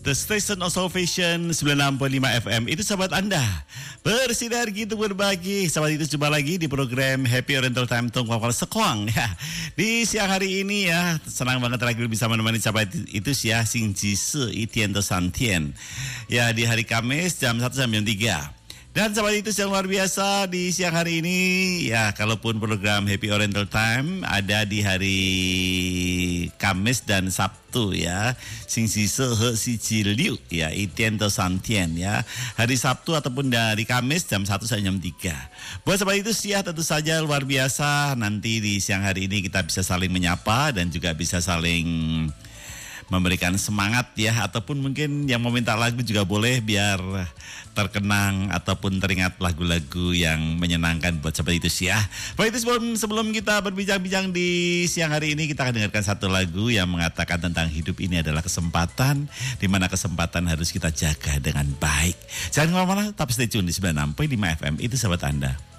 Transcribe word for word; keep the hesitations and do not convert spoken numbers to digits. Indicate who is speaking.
Speaker 1: The Station of Salvation sembilan puluh enam koma lima F M. Itu sahabat Anda, bersinar gitu berbagi. Sahabat itu jumpa lagi di program Happy Oriental Time Tong Kwal Sekoang ya. Di siang hari ini ya, senang banget lagi bisa menemani sahabat itu ya, Sing Ji Se Itian To Santian. Ya, di hari Kamis jam satu sampai jam tiga. Dan sahabat itu yang luar biasa di siang hari ini ya, kalaupun program Happy Oriental Time ada di hari Kamis dan Sabtu ya, Sing Si Se He Si Ji Liu ya, Itian To Santian ya, hari Sabtu ataupun dari Kamis jam satu sampai jam tiga. Buat sahabat itu ya, tentu saja luar biasa, nanti di siang hari ini kita bisa saling menyapa dan juga bisa saling memberikan semangat ya, ataupun mungkin yang mau minta lagu juga boleh biar terkenang ataupun teringat lagu-lagu yang menyenangkan buat sahabat itu sih ya. Baik, itu sebelum, sebelum kita berbincang-bincang di siang hari ini, kita akan dengarkan satu lagu yang mengatakan tentang hidup ini adalah kesempatan, di mana kesempatan harus kita jaga dengan baik. Jangan kemana-mana, tetap stay tune di sembilan puluh enam koma lima F M. Itu sahabat Anda.